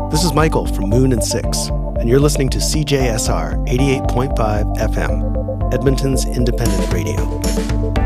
This is Michael from Moon and Six, and you're listening to CJSR 88.5 FM, Edmonton's independent radio.